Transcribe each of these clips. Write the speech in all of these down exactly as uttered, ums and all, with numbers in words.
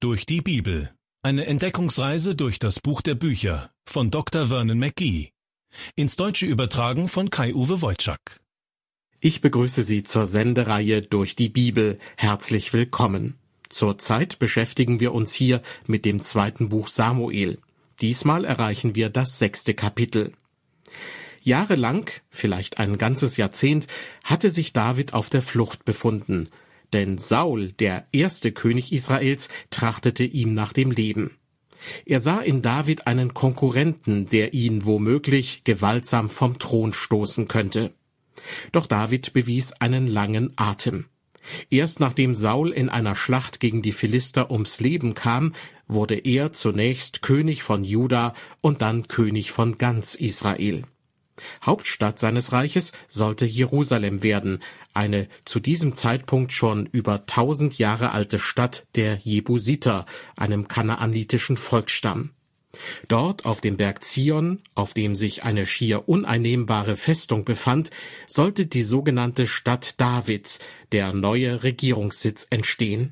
Durch die Bibel. Eine Entdeckungsreise durch das Buch der Bücher von Doktor Vernon McGee. Ins Deutsche übertragen von Kai-Uwe Wojczak. Ich begrüße Sie zur Sendereihe Durch die Bibel. Herzlich willkommen. Zurzeit beschäftigen wir uns hier mit dem zweiten Buch Samuel. Diesmal erreichen wir das sechste Kapitel. Jahrelang, vielleicht ein ganzes Jahrzehnt, hatte sich David auf der Flucht befunden. Denn Saul, der erste König Israels, trachtete ihm nach dem Leben. Er sah in David einen Konkurrenten, der ihn womöglich gewaltsam vom Thron stoßen könnte. Doch David bewies einen langen Atem. Erst nachdem Saul in einer Schlacht gegen die Philister ums Leben kam, wurde er zunächst König von Juda und dann König von ganz Israel. Hauptstadt seines Reiches sollte Jerusalem werden, eine zu diesem Zeitpunkt schon über tausend Jahre alte Stadt der Jebusiter, einem kanaanitischen Volksstamm. Dort auf dem Berg Zion, auf dem sich eine schier uneinnehmbare Festung befand, sollte die sogenannte Stadt Davids, der neue Regierungssitz, entstehen.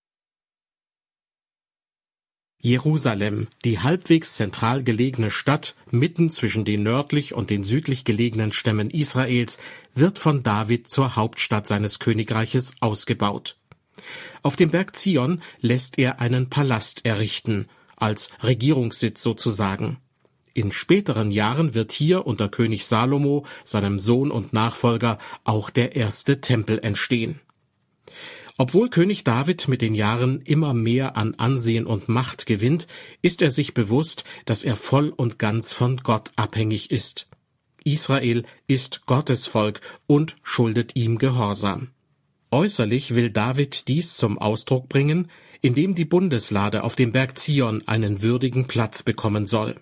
Jerusalem, die halbwegs zentral gelegene Stadt, mitten zwischen den nördlich und den südlich gelegenen Stämmen Israels, wird von David zur Hauptstadt seines Königreiches ausgebaut. Auf dem Berg Zion lässt er einen Palast errichten, als Regierungssitz sozusagen. In späteren Jahren wird hier unter König Salomo, seinem Sohn und Nachfolger, auch der erste Tempel entstehen. Obwohl König David mit den Jahren immer mehr an Ansehen und Macht gewinnt, ist er sich bewusst, dass er voll und ganz von Gott abhängig ist. Israel ist Gottes Volk und schuldet ihm Gehorsam. Äußerlich will David dies zum Ausdruck bringen, indem die Bundeslade auf dem Berg Zion einen würdigen Platz bekommen soll.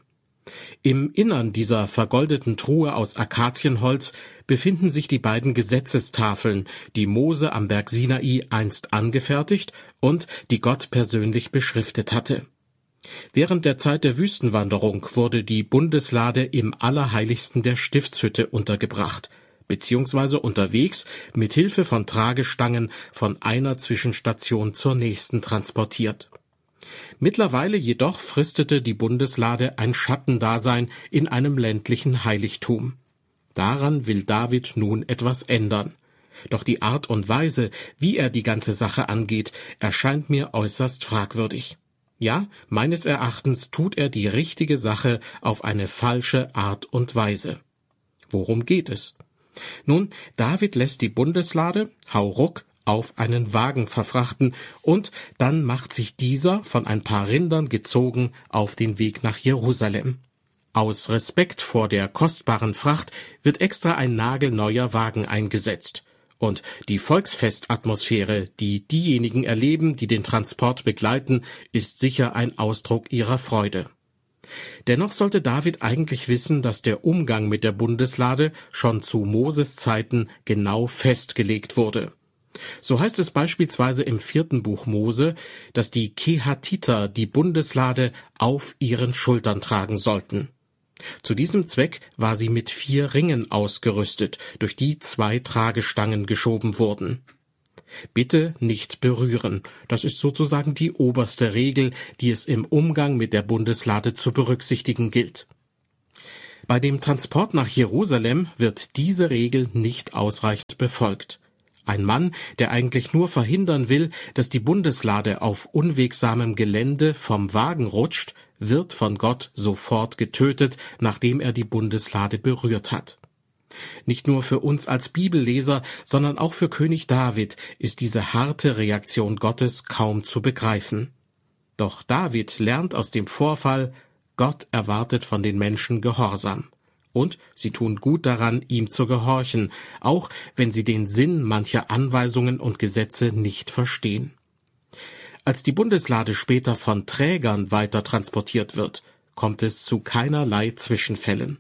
Im Innern dieser vergoldeten Truhe aus Akazienholz befinden sich die beiden Gesetzestafeln, die Mose am Berg Sinai einst angefertigt und die Gott persönlich beschriftet hatte. Während der Zeit der Wüstenwanderung wurde die Bundeslade im Allerheiligsten der Stiftshütte untergebracht, beziehungsweise unterwegs mit Hilfe von Tragestangen von einer Zwischenstation zur nächsten transportiert. Mittlerweile jedoch fristete die Bundeslade ein Schattendasein in einem ländlichen Heiligtum. Daran will David nun etwas ändern. Doch die Art und Weise, wie er die ganze Sache angeht, erscheint mir äußerst fragwürdig. Ja, meines Erachtens tut er die richtige Sache auf eine falsche Art und Weise. Worum geht es? Nun, David lässt die Bundeslade, hauruck, auf einen Wagen verfrachten, und dann macht sich dieser, von ein paar Rindern gezogen, auf den Weg nach Jerusalem. Aus Respekt vor der kostbaren Fracht wird extra ein nagelneuer Wagen eingesetzt. Und die Volksfestatmosphäre, die diejenigen erleben, die den Transport begleiten, ist sicher ein Ausdruck ihrer Freude. Dennoch sollte David eigentlich wissen, dass der Umgang mit der Bundeslade schon zu Moses Zeiten genau festgelegt wurde. So heißt es beispielsweise im vierten Buch Mose, dass die Kehatiter die Bundeslade auf ihren Schultern tragen sollten. Zu diesem Zweck war sie mit vier Ringen ausgerüstet, durch die zwei Tragestangen geschoben wurden. Bitte nicht berühren, das ist sozusagen die oberste Regel, die es im Umgang mit der Bundeslade zu berücksichtigen gilt. Bei dem Transport nach Jerusalem wird diese Regel nicht ausreichend befolgt. Ein Mann, der eigentlich nur verhindern will, dass die Bundeslade auf unwegsamem Gelände vom Wagen rutscht, wird von Gott sofort getötet, nachdem er die Bundeslade berührt hat. Nicht nur für uns als Bibelleser, sondern auch für König David ist diese harte Reaktion Gottes kaum zu begreifen. Doch David lernt aus dem Vorfall, Gott erwartet von den Menschen Gehorsam. Und sie tun gut daran, ihm zu gehorchen, auch wenn sie den Sinn mancher Anweisungen und Gesetze nicht verstehen. Als die Bundeslade später von Trägern weiter transportiert wird, kommt es zu keinerlei Zwischenfällen.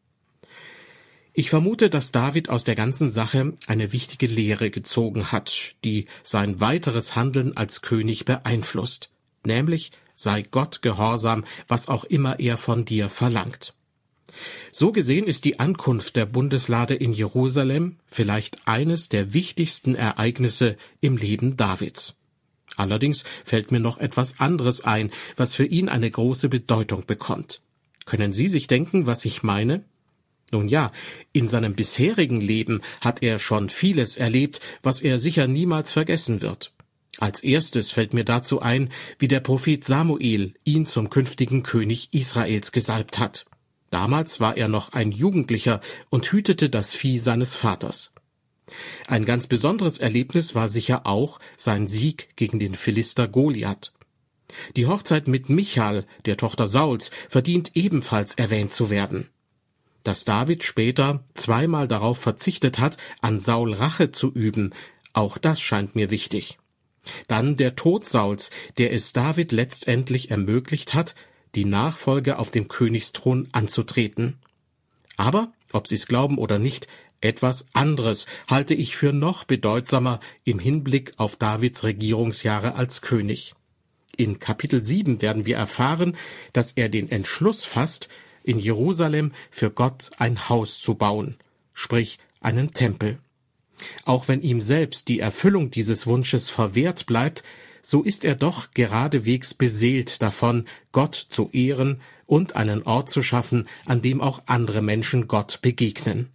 Ich vermute, dass David aus der ganzen Sache eine wichtige Lehre gezogen hat, die sein weiteres Handeln als König beeinflusst, nämlich sei Gott gehorsam, was auch immer er von dir verlangt. So gesehen ist die Ankunft der Bundeslade in Jerusalem vielleicht eines der wichtigsten Ereignisse im Leben Davids. Allerdings fällt mir noch etwas anderes ein, was für ihn eine große Bedeutung bekommt. Können Sie sich denken, was ich meine? Nun ja, in seinem bisherigen Leben hat er schon vieles erlebt, was er sicher niemals vergessen wird. Als erstes fällt mir dazu ein, wie der Prophet Samuel ihn zum künftigen König Israels gesalbt hat. Damals war er noch ein Jugendlicher und hütete das Vieh seines Vaters. Ein ganz besonderes Erlebnis war sicher auch sein Sieg gegen den Philister Goliath. Die Hochzeit mit Michal, der Tochter Sauls, verdient ebenfalls erwähnt zu werden. Dass David später zweimal darauf verzichtet hat, an Saul Rache zu üben, auch das scheint mir wichtig. Dann der Tod Sauls, der es David letztendlich ermöglicht hat, die Nachfolge auf dem Königsthron anzutreten. Aber, ob Sie es glauben oder nicht, etwas anderes halte ich für noch bedeutsamer im Hinblick auf Davids Regierungsjahre als König. In Kapitel sieben werden wir erfahren, dass er den Entschluss fasst, in Jerusalem für Gott ein Haus zu bauen, sprich einen Tempel. Auch wenn ihm selbst die Erfüllung dieses Wunsches verwehrt bleibt, so ist er doch geradewegs beseelt davon, Gott zu ehren und einen Ort zu schaffen, an dem auch andere Menschen Gott begegnen.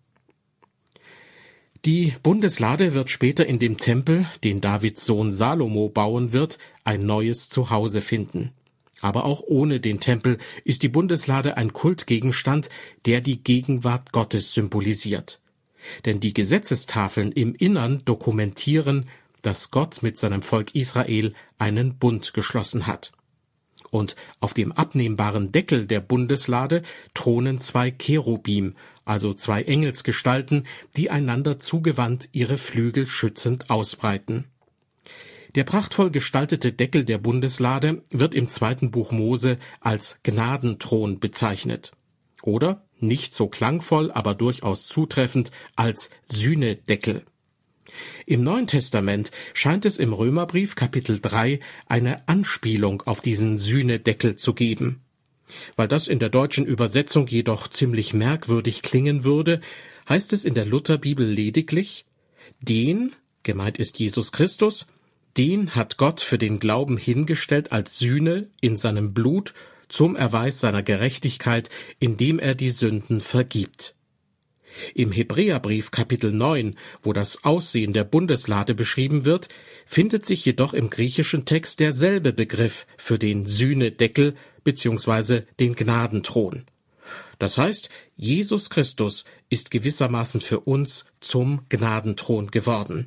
Die Bundeslade wird später in dem Tempel, den Davids Sohn Salomo bauen wird, ein neues Zuhause finden. Aber auch ohne den Tempel ist die Bundeslade ein Kultgegenstand, der die Gegenwart Gottes symbolisiert. Denn die Gesetzestafeln im Innern dokumentieren, dass Gott mit seinem Volk Israel einen Bund geschlossen hat. Und auf dem abnehmbaren Deckel der Bundeslade thronen zwei Cherubim, also zwei Engelsgestalten, die einander zugewandt ihre Flügel schützend ausbreiten. Der prachtvoll gestaltete Deckel der Bundeslade wird im zweiten Buch Mose als Gnadenthron bezeichnet. Oder, nicht so klangvoll, aber durchaus zutreffend, als Sühnedeckel. Im Neuen Testament scheint es im Römerbrief Kapitel drei eine Anspielung auf diesen Sühnedeckel zu geben. Weil das in der deutschen Übersetzung jedoch ziemlich merkwürdig klingen würde, heißt es in der Lutherbibel lediglich: Den, gemeint ist Jesus Christus, den hat Gott für den Glauben hingestellt als Sühne in seinem Blut zum Erweis seiner Gerechtigkeit, indem er die Sünden vergibt. Im Hebräerbrief Kapitel neun, wo das Aussehen der Bundeslade beschrieben wird, findet sich jedoch im griechischen Text derselbe Begriff für den Sühnedeckel bzw. den Gnadenthron. Das heißt, Jesus Christus ist gewissermaßen für uns zum Gnadenthron geworden.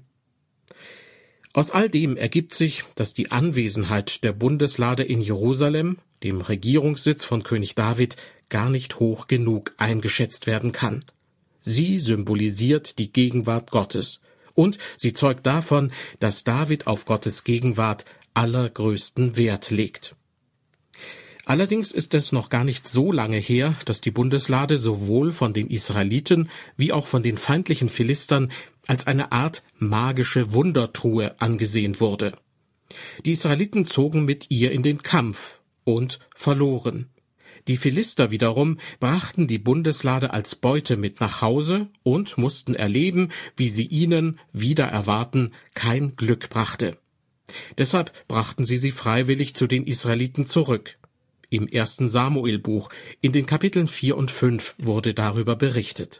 Aus all dem ergibt sich, dass die Anwesenheit der Bundeslade in Jerusalem, dem Regierungssitz von König David, gar nicht hoch genug eingeschätzt werden kann. Sie symbolisiert die Gegenwart Gottes und sie zeugt davon, dass David auf Gottes Gegenwart allergrößten Wert legt. Allerdings ist es noch gar nicht so lange her, dass die Bundeslade sowohl von den Israeliten wie auch von den feindlichen Philistern als eine Art magische Wundertruhe angesehen wurde. Die Israeliten zogen mit ihr in den Kampf und verloren. Die Philister wiederum brachten die Bundeslade als Beute mit nach Hause und mussten erleben, wie sie ihnen, wider Erwarten, kein Glück brachte. Deshalb brachten sie sie freiwillig zu den Israeliten zurück. Im ersten Samuelbuch, in den Kapiteln vier und fünf, wurde darüber berichtet.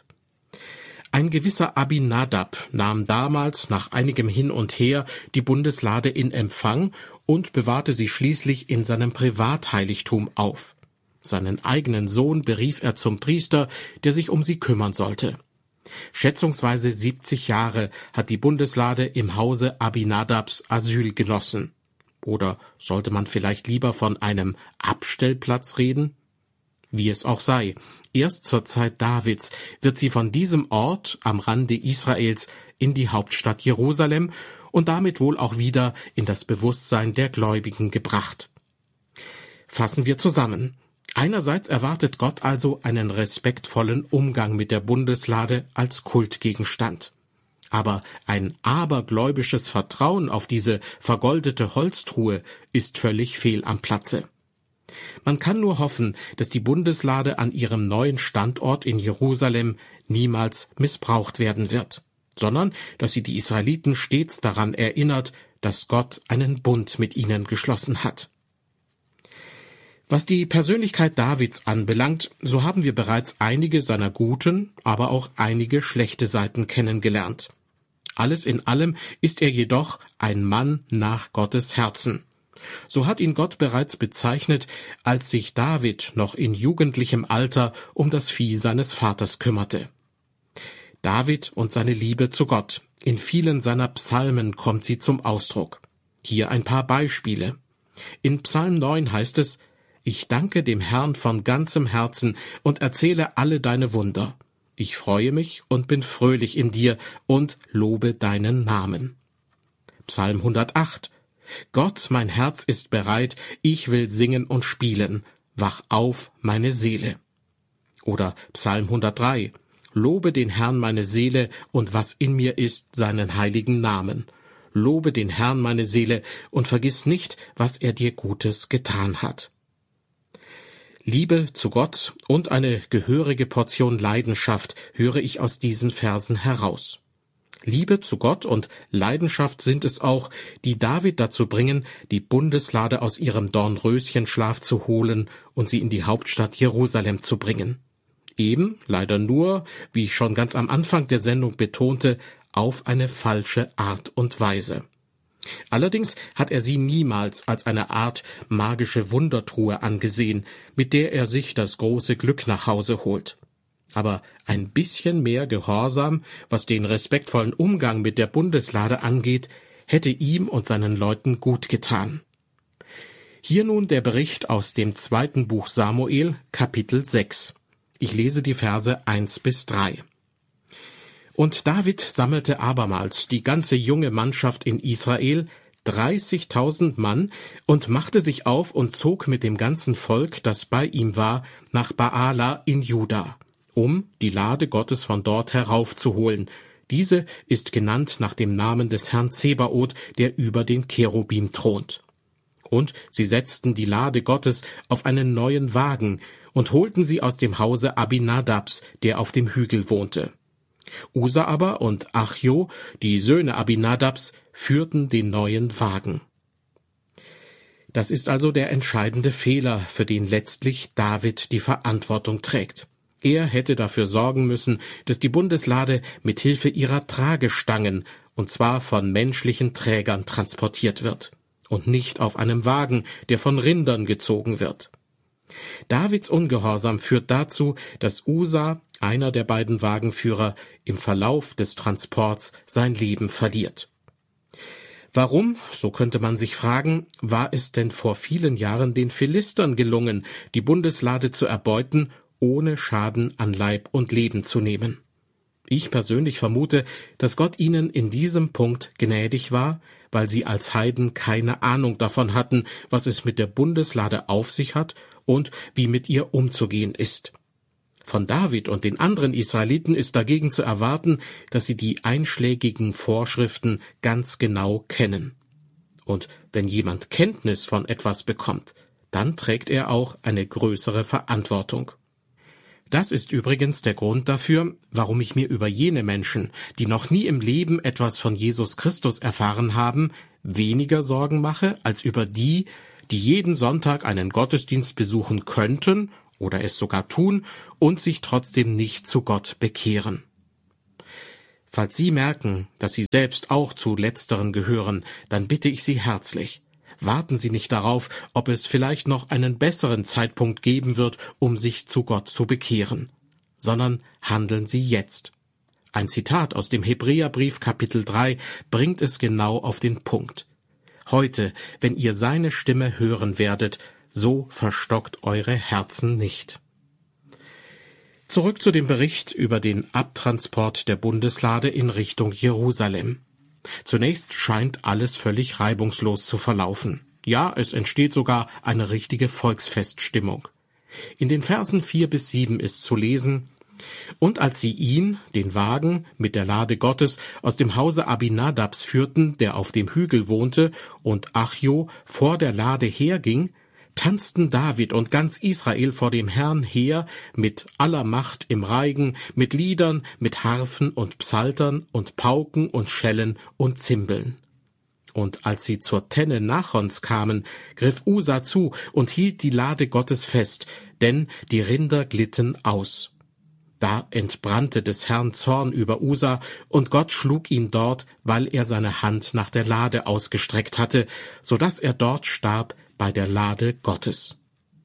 Ein gewisser Abinadab nahm damals nach einigem Hin und Her die Bundeslade in Empfang und bewahrte sie schließlich in seinem Privatheiligtum auf. Seinen eigenen Sohn berief er zum Priester, der sich um sie kümmern sollte. Schätzungsweise siebzig Jahre hat die Bundeslade im Hause Abinadabs Asyl genossen. Oder sollte man vielleicht lieber von einem Abstellplatz reden? Wie es auch sei, erst zur Zeit Davids wird sie von diesem Ort am Rande Israels in die Hauptstadt Jerusalem und damit wohl auch wieder in das Bewusstsein der Gläubigen gebracht. Fassen wir zusammen. Einerseits erwartet Gott also einen respektvollen Umgang mit der Bundeslade als Kultgegenstand. Aber ein abergläubisches Vertrauen auf diese vergoldete Holztruhe ist völlig fehl am Platze. Man kann nur hoffen, dass die Bundeslade an ihrem neuen Standort in Jerusalem niemals missbraucht werden wird, sondern dass sie die Israeliten stets daran erinnert, dass Gott einen Bund mit ihnen geschlossen hat. Was die Persönlichkeit Davids anbelangt, so haben wir bereits einige seiner guten, aber auch einige schlechte Seiten kennengelernt. Alles in allem ist er jedoch ein Mann nach Gottes Herzen. So hat ihn Gott bereits bezeichnet, als sich David noch in jugendlichem Alter um das Vieh seines Vaters kümmerte. David und seine Liebe zu Gott. In vielen seiner Psalmen kommt sie zum Ausdruck. Hier ein paar Beispiele. In Psalm neun heißt es: Ich danke dem Herrn von ganzem Herzen und erzähle alle deine Wunder. Ich freue mich und bin fröhlich in dir und lobe deinen Namen. Psalm hundertacht. Gott, mein Herz ist bereit, ich will singen und spielen. Wach auf, meine Seele. Oder Psalm hundertdrei. Lobe den Herrn meine Seele und was in mir ist, seinen heiligen Namen. Lobe den Herrn meine Seele und vergiss nicht, was er dir Gutes getan hat. Liebe zu Gott und eine gehörige Portion Leidenschaft höre ich aus diesen Versen heraus. Liebe zu Gott und Leidenschaft sind es auch, die David dazu bringen, die Bundeslade aus ihrem Dornröschenschlaf zu holen und sie in die Hauptstadt Jerusalem zu bringen. Eben, leider nur, wie ich schon ganz am Anfang der Sendung betonte, auf eine falsche Art und Weise. Allerdings hat er sie niemals als eine Art magische Wundertruhe angesehen, mit der er sich das große Glück nach Hause holt. Aber ein bisschen mehr Gehorsam, was den respektvollen Umgang mit der Bundeslade angeht, hätte ihm und seinen Leuten gut getan. Hier nun der Bericht aus dem zweiten Buch Samuel, Kapitel sechs. Ich lese die Verse eins bis drei. Und David sammelte abermals die ganze junge Mannschaft in Israel, dreißigtausend Mann, und machte sich auf und zog mit dem ganzen Volk, das bei ihm war, nach Baala in Juda, um die Lade Gottes von dort heraufzuholen. Diese ist genannt nach dem Namen des Herrn Zebaoth, der über den Cherubim thront. Und sie setzten die Lade Gottes auf einen neuen Wagen und holten sie aus dem Hause Abinadabs, der auf dem Hügel wohnte. Usa aber und Achjo, die Söhne Abinadabs, führten den neuen Wagen. Das ist also der entscheidende Fehler, für den letztlich David die Verantwortung trägt. Er hätte dafür sorgen müssen, dass die Bundeslade mit Hilfe ihrer Tragestangen, und zwar von menschlichen Trägern, transportiert wird und nicht auf einem Wagen, der von Rindern gezogen wird. Davids Ungehorsam führt dazu, dass Usa, einer der beiden Wagenführer, im Verlauf des Transports sein Leben verliert. Warum, so könnte man sich fragen, war es denn vor vielen Jahren den Philistern gelungen, die Bundeslade zu erbeuten, ohne Schaden an Leib und Leben zu nehmen? Ich persönlich vermute, dass Gott ihnen in diesem Punkt gnädig war, weil sie als Heiden keine Ahnung davon hatten, was es mit der Bundeslade auf sich hat und wie mit ihr umzugehen ist. Von David und den anderen Israeliten ist dagegen zu erwarten, dass sie die einschlägigen Vorschriften ganz genau kennen. Und wenn jemand Kenntnis von etwas bekommt, dann trägt er auch eine größere Verantwortung. Das ist übrigens der Grund dafür, warum ich mir über jene Menschen, die noch nie im Leben etwas von Jesus Christus erfahren haben, weniger Sorgen mache, als über die, die jeden Sonntag einen Gottesdienst besuchen könnten oder es sogar tun und sich trotzdem nicht zu Gott bekehren. Falls Sie merken, dass Sie selbst auch zu Letzteren gehören, dann bitte ich Sie herzlich, warten Sie nicht darauf, ob es vielleicht noch einen besseren Zeitpunkt geben wird, um sich zu Gott zu bekehren, sondern handeln Sie jetzt. Ein Zitat aus dem Hebräerbrief Kapitel drei bringt es genau auf den Punkt. Heute, wenn ihr seine Stimme hören werdet, so verstockt eure Herzen nicht. Zurück zu dem Bericht über den Abtransport der Bundeslade in Richtung Jerusalem. Zunächst scheint alles völlig reibungslos zu verlaufen. Ja, es entsteht sogar eine richtige Volksfeststimmung. In den Versen vier bis sieben ist zu lesen: Und als sie ihn, den Wagen, mit der Lade Gottes aus dem Hause Abinadabs führten, der auf dem Hügel wohnte, und Achjo vor der Lade herging, tanzten David und ganz Israel vor dem Herrn her mit aller Macht im Reigen, mit Liedern, mit Harfen und Psaltern und Pauken und Schellen und Zimbeln. Und als sie zur Tenne Nachons kamen, griff Usa zu und hielt die Lade Gottes fest, denn die Rinder glitten aus. Da entbrannte des Herrn Zorn über Usa, und Gott schlug ihn dort, weil er seine Hand nach der Lade ausgestreckt hatte, so dass er dort starb bei der Lade Gottes.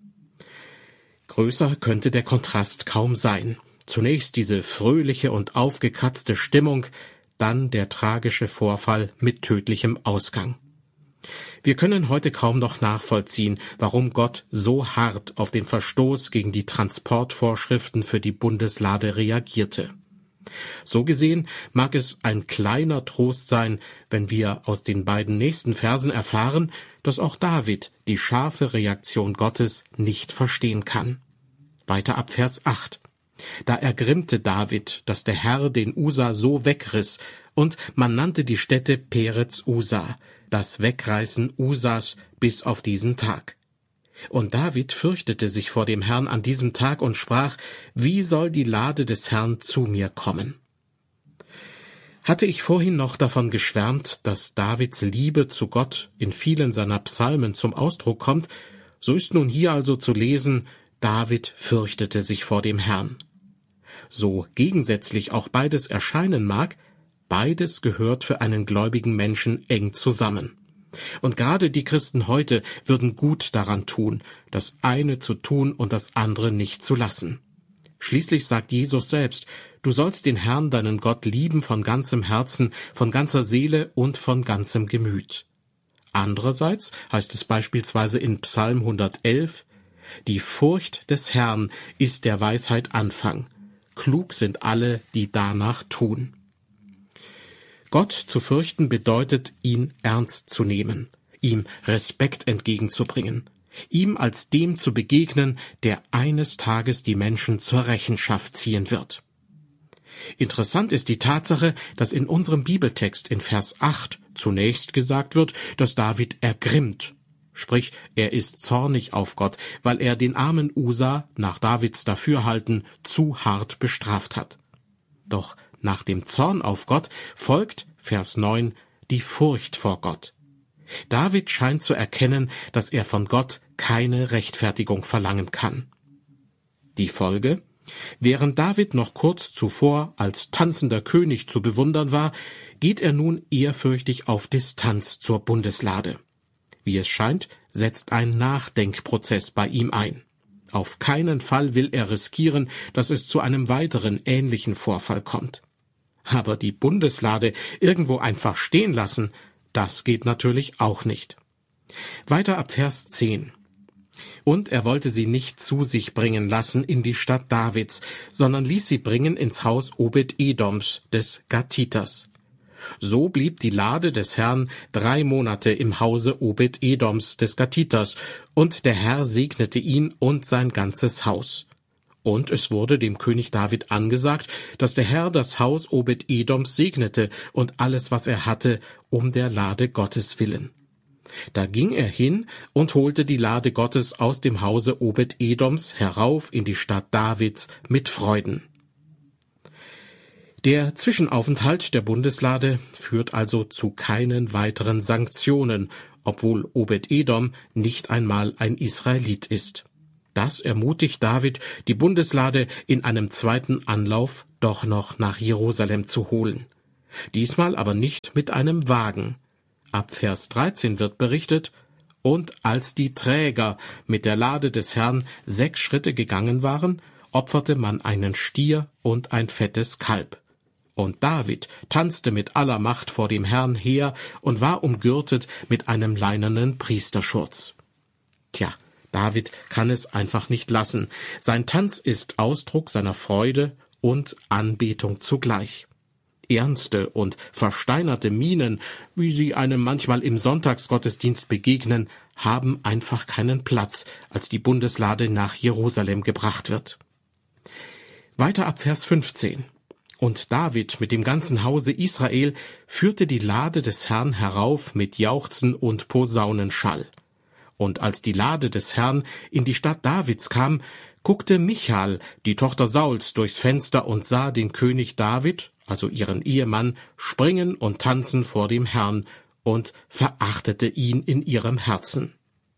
Größer könnte der Kontrast kaum sein. Zunächst diese fröhliche und aufgekratzte Stimmung, dann der tragische Vorfall mit tödlichem Ausgang. Wir können heute kaum noch nachvollziehen, warum Gott so hart auf den Verstoß gegen die Transportvorschriften für die Bundeslade reagierte. So gesehen mag es ein kleiner Trost sein, wenn wir aus den beiden nächsten Versen erfahren, dass auch David die scharfe Reaktion Gottes nicht verstehen kann. Weiter ab Vers acht. Da ergrimmte David, dass der Herr den Usa so wegriss, und man nannte die Stätte Perez Usa, das Wegreißen Usas bis auf diesen Tag. Und David fürchtete sich vor dem Herrn an diesem Tag und sprach, wie soll die Lade des Herrn zu mir kommen? Hatte ich vorhin noch davon geschwärmt, dass Davids Liebe zu Gott in vielen seiner Psalmen zum Ausdruck kommt, so ist nun hier also zu lesen, David fürchtete sich vor dem Herrn. So gegensätzlich auch beides erscheinen mag, beides gehört für einen gläubigen Menschen eng zusammen. Und gerade die Christen heute würden gut daran tun, das eine zu tun und das andere nicht zu lassen. Schließlich sagt Jesus selbst, du sollst den Herrn, deinen Gott, lieben von ganzem Herzen, von ganzer Seele und von ganzem Gemüt. Andererseits heißt es beispielsweise in Psalm hundertelf, die Furcht des Herrn ist der Weisheit Anfang. Klug sind alle, die danach tun. Gott zu fürchten bedeutet, ihn ernst zu nehmen, ihm Respekt entgegenzubringen, ihm als dem zu begegnen, der eines Tages die Menschen zur Rechenschaft ziehen wird. Interessant ist die Tatsache, dass in unserem Bibeltext in Vers acht zunächst gesagt wird, dass David ergrimmt, sprich, er ist zornig auf Gott, weil er den armen Usa nach Davids Dafürhalten zu hart bestraft hat. Doch nach dem Zorn auf Gott folgt, Vers neun, die Furcht vor Gott. David scheint zu erkennen, dass er von Gott keine Rechtfertigung verlangen kann. Die Folge? Während David noch kurz zuvor als tanzender König zu bewundern war, geht er nun ehrfürchtig auf Distanz zur Bundeslade. Wie es scheint, setzt ein Nachdenkprozess bei ihm ein. Auf keinen Fall will er riskieren, dass es zu einem weiteren ähnlichen Vorfall kommt. Aber die Bundeslade irgendwo einfach stehen lassen, das geht natürlich auch nicht. Weiter ab Vers zehn. Und er wollte sie nicht zu sich bringen lassen in die Stadt Davids, sondern ließ sie bringen ins Haus Obed-Edoms, des Gatiters. So blieb die Lade des Herrn drei Monate im Hause Obed-Edoms, des Gatiters, und der Herr segnete ihn und sein ganzes Haus. Und es wurde dem König David angesagt, dass der Herr das Haus Obed-Edoms segnete und alles, was er hatte, um der Lade Gottes willen. Da ging er hin und holte die Lade Gottes aus dem Hause Obed-Edoms herauf in die Stadt Davids mit Freuden. Der Zwischenaufenthalt der Bundeslade führt also zu keinen weiteren Sanktionen, obwohl Obed-Edom nicht einmal ein Israelit ist. Das ermutigt David, die Bundeslade in einem zweiten Anlauf doch noch nach Jerusalem zu holen. Diesmal aber nicht mit einem Wagen. Ab Vers dreizehn wird berichtet, und als die Träger mit der Lade des Herrn sechs Schritte gegangen waren, opferte man einen Stier und ein fettes Kalb. Und David tanzte mit aller Macht vor dem Herrn her und war umgürtet mit einem leinenen Priesterschurz. Tja, David kann es einfach nicht lassen. Sein Tanz ist Ausdruck seiner Freude und Anbetung zugleich. Ernste und versteinerte Mienen, wie sie einem manchmal im Sonntagsgottesdienst begegnen, haben einfach keinen Platz, als die Bundeslade nach Jerusalem gebracht wird. Weiter ab Vers fünfzehn. Und David mit dem ganzen Hause Israel führte die Lade des Herrn herauf mit Jauchzen und Posaunenschall. Und als die Lade des Herrn in die Stadt Davids kam, guckte Michal, die Tochter Sauls, durchs Fenster und sah den König David, also ihren Ehemann, springen und tanzen vor dem Herrn, und verachtete ihn in ihrem Herzen.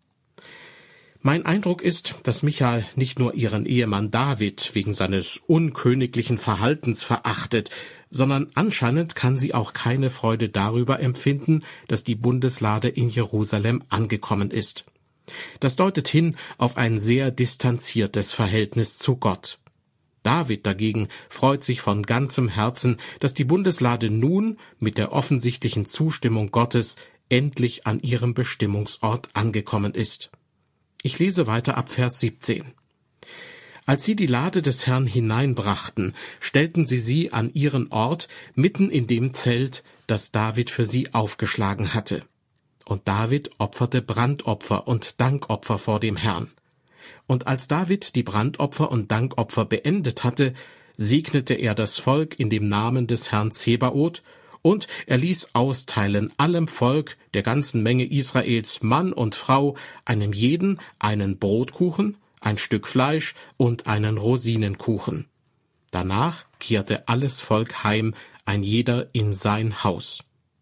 Mein Eindruck ist, dass Michal nicht nur ihren Ehemann David wegen seines unköniglichen Verhaltens verachtet, sondern anscheinend kann sie auch keine Freude darüber empfinden, dass die Bundeslade in Jerusalem angekommen ist. Das deutet hin auf ein sehr distanziertes Verhältnis zu Gott. David dagegen freut sich von ganzem Herzen, dass die Bundeslade nun mit der offensichtlichen Zustimmung Gottes endlich an ihrem Bestimmungsort angekommen ist. Ich lese weiter ab Vers siebzehn. Als sie die Lade des Herrn hineinbrachten, stellten sie sie an ihren Ort mitten in dem Zelt, das David für sie aufgeschlagen hatte. Und David opferte Brandopfer und Dankopfer vor dem Herrn. Und als David die Brandopfer und Dankopfer beendet hatte, segnete er das Volk in dem Namen des Herrn Zebaoth, und er ließ austeilen allem Volk, der ganzen Menge Israels, Mann und Frau, einem jeden einen Brotkuchen, ein Stück Fleisch und einen Rosinenkuchen. Danach kehrte alles Volk heim, ein jeder in sein Haus.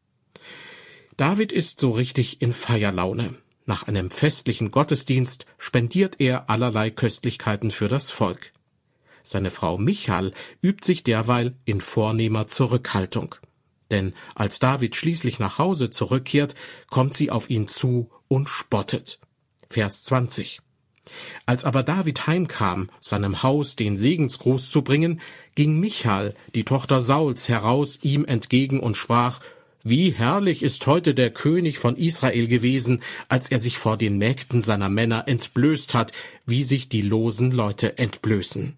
David ist so richtig in Feierlaune. Nach einem festlichen Gottesdienst spendiert er allerlei Köstlichkeiten für das Volk. Seine Frau Michal übt sich derweil in vornehmer Zurückhaltung. Denn als David schließlich nach Hause zurückkehrt, kommt sie auf ihn zu und spottet. Vers zwanzig. Als aber David heimkam, seinem Haus den Segensgruß zu bringen, ging Michal, die Tochter Sauls, heraus ihm entgegen und sprach: Wie herrlich ist heute der König von Israel gewesen, als er sich vor den Mägden seiner Männer entblößt hat, wie sich die losen Leute entblößen.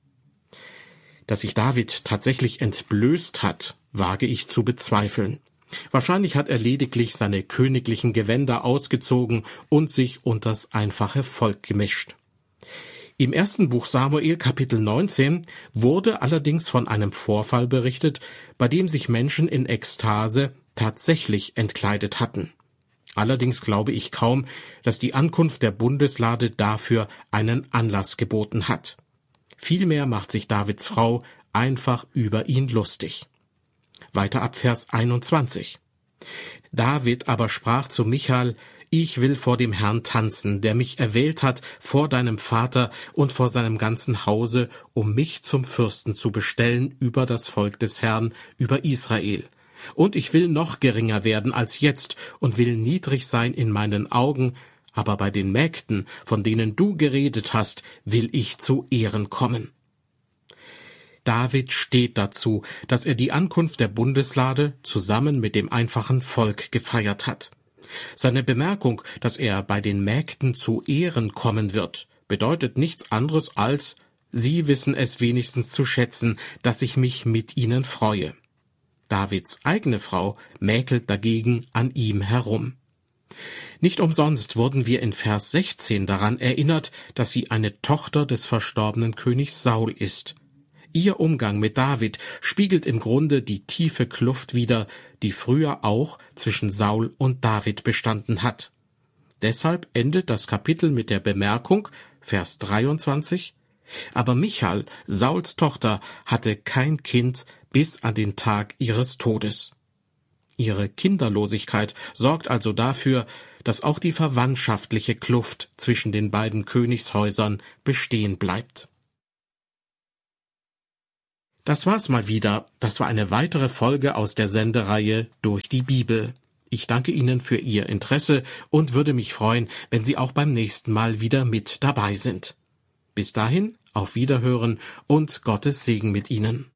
Dass sich David tatsächlich entblößt hat, wage ich zu bezweifeln. Wahrscheinlich hat er lediglich seine königlichen Gewänder ausgezogen und sich unters einfache Volk gemischt. Im ersten Buch Samuel, Kapitel neunzehn, wurde allerdings von einem Vorfall berichtet, bei dem sich Menschen in Ekstase tatsächlich entkleidet hatten. Allerdings glaube ich kaum, dass die Ankunft der Bundeslade dafür einen Anlass geboten hat. Vielmehr macht sich Davids Frau einfach über ihn lustig. Weiter ab Vers einundzwanzig. David aber sprach zu Michal: Ich will vor dem Herrn tanzen, der mich erwählt hat vor deinem Vater und vor seinem ganzen Hause, um mich zum Fürsten zu bestellen über das Volk des Herrn, über Israel. Und ich will noch geringer werden als jetzt und will niedrig sein in meinen Augen, aber bei den Mägden, von denen du geredet hast, will ich zu Ehren kommen. David steht dazu, dass er die Ankunft der Bundeslade zusammen mit dem einfachen Volk gefeiert hat. Seine Bemerkung, dass er bei den Mägden zu Ehren kommen wird, bedeutet nichts anderes als: Sie wissen es wenigstens zu schätzen, dass ich mich mit ihnen freue. Davids eigene Frau mäkelt dagegen an ihm herum. Nicht umsonst wurden wir in Vers sechzehn daran erinnert, dass sie eine Tochter des verstorbenen Königs Saul ist. Ihr Umgang mit David spiegelt im Grunde die tiefe Kluft wider, die früher auch zwischen Saul und David bestanden hat. Deshalb endet das Kapitel mit der Bemerkung, Vers dreiundzwanzig, aber Michal, Sauls Tochter, hatte kein Kind bis an den Tag ihres Todes. Ihre Kinderlosigkeit sorgt also dafür, dass auch die verwandtschaftliche Kluft zwischen den beiden Königshäusern bestehen bleibt. Das war's mal wieder. Das war eine weitere Folge aus der Sendereihe Durch die Bibel. Ich danke Ihnen für Ihr Interesse und würde mich freuen, wenn Sie auch beim nächsten Mal wieder mit dabei sind. Bis dahin, auf Wiederhören und Gottes Segen mit Ihnen.